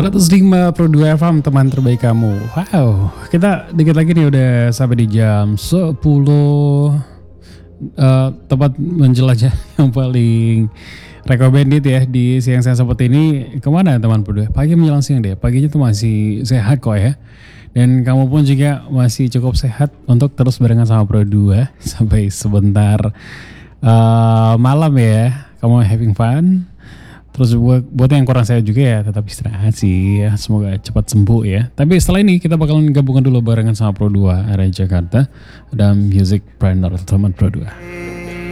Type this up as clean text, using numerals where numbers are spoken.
105 Pro 2 FM, teman terbaik kamu. Wow, kita dikit lagi nih udah sampai di jam 10, tempat menjelajah yang paling recommended ya di siang-siang seperti ini. Kemana teman Pro 2? Pagi menjelang siang deh, paginya tuh masih sehat kok ya. Dan kamu pun juga masih cukup sehat untuk terus barengan sama Pro 2 sampai sebentar malam ya. Kamu having fun. Terus buat yang kurang sehat juga ya tetap istirahat sih ya. Semoga cepat sembuh ya. Tapi setelah ini kita bakalan gabungan dulu barengan sama Pro 2 area Jakarta. Ada Music Planner teman Pro 2.